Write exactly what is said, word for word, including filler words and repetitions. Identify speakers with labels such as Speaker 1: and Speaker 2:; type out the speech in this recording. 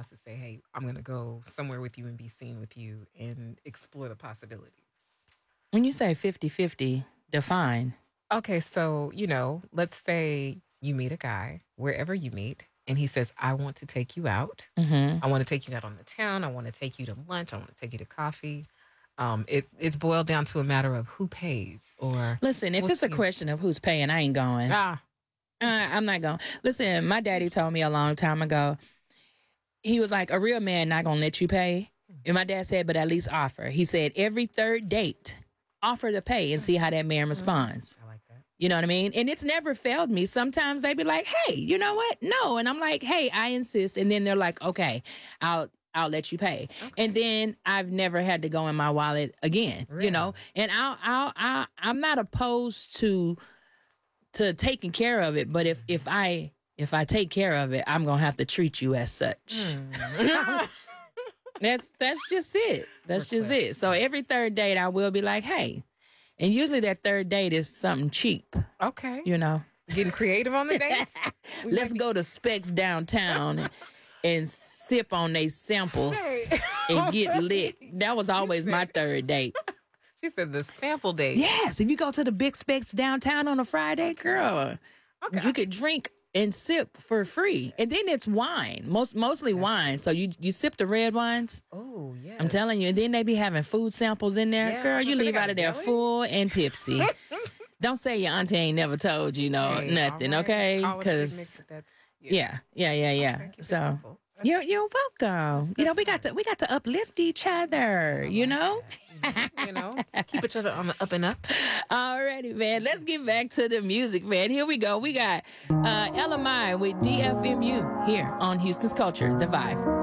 Speaker 1: house to say, hey, I'm going to go somewhere with you and be seen with you and explore the possibilities.
Speaker 2: When you say fifty-fifty, define.
Speaker 1: Okay, so, you know, let's say you meet a guy wherever you meet, and he says, I want to take you out.
Speaker 2: Mm-hmm.
Speaker 1: I want to take you out on the town. I want to take you to lunch. I want to take you to coffee. Um, it, it's boiled down to a matter of who pays or.
Speaker 2: Listen, if it's a question of who's paying, I ain't going.
Speaker 1: Ah.
Speaker 2: Uh, I'm not going. Listen, my daddy told me a long time ago, he was like, a real man not going to let you pay. And my dad said, but at least offer. He said, every third date, offer to pay and see how that man responds.
Speaker 1: I like that.
Speaker 2: You know what I mean? And it's never failed me. Sometimes they be like, hey, you know what? No. And I'm like, hey, I insist. And then they're like, okay, I'll I'll let you pay. Okay. And then I've never had to go in my wallet again, really? You know? And I'll, I'll, I'll, I'm not opposed to to taking care of it. But if, if I if I take care of it, I'm going to have to treat you as such. Mm. That's that's just it. That's just it. So every third date, I will be like, hey. And usually that third date is something cheap.
Speaker 1: Okay.
Speaker 2: You know?
Speaker 1: Getting creative on the dates?
Speaker 2: Let's go to Specs downtown and, and sip on they samples hey. and get lit. That was always my third date.
Speaker 1: She said the sample date.
Speaker 2: Yes. If you go to the Big Specs downtown on a Friday, okay. girl, okay. you could drink and sip for free. And then it's wine, most mostly That's wine. True. So you you sip the red wines.
Speaker 1: Oh, yeah.
Speaker 2: I'm telling you. And then they be having food samples in there. Yes, girl, you leave out of there belly? full and tipsy. Don't say your auntie ain't never told you no hey, nothing, right. okay? Because yeah. yeah, yeah, yeah, yeah. Okay, so you're you're welcome. That's you know, we got to we got to uplift each other. You know.
Speaker 1: You know, keep each other on the up and up.
Speaker 2: Alrighty, man. Let's get back to the music, man. Here we go. We got uh, L M I with D F M U here on Houston's Culture, The Vibe.